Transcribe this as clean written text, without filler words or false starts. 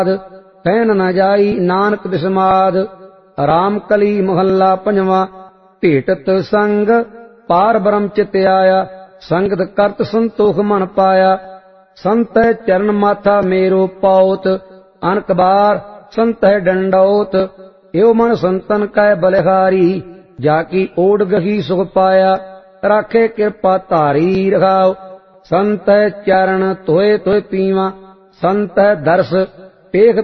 कहन न जाई नानक बिस्माद। राम कली मोहल्ला पंजवा। भेटत संग पार ब्रह्म चित आया। संगत करत संतोख मन पाया। संत चरण माथा मेरो पाउत। अनक बार संत डंडौत। एव मन संतन कै बलिहारी। जाकी ओड गही सुख पाया। राखे कृपा धारी रखाओ। संत चरण तोय तोय पीवा। संत दर्श पेख